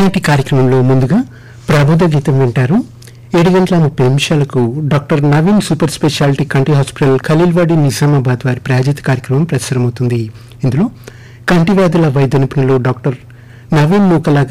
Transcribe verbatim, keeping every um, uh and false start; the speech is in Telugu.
ఈనాటి కార్యక్రమంలో ముందుగా ప్రబోధ గీతం వింటారు. ఏడు గంటల ముప్పై నిమిషాలకు డాక్టర్ నవీన్ సూపర్ స్పెషాలిటీ కంటి హాస్పిటల్ ఖలీల్వాడి నిజామాబాద్ వారి ప్రాయోజిత కార్యక్రమం ప్రసారమవుతుంది. ఇందులో కంటి వ్యాధుల వైద్య నిపుణులు డాక్టర్ నవీన్ నూకల